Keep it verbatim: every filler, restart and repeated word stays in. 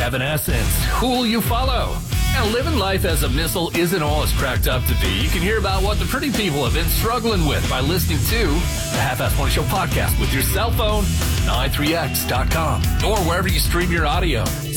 Evanescence, Who Will You Follow? Now, living life as a missile isn't all it's cracked up to be. You can hear about what the pretty people have been struggling with by listening to the Half-Ass Morning Show podcast with your cell phone, nine three x dot com, or wherever you stream your audio.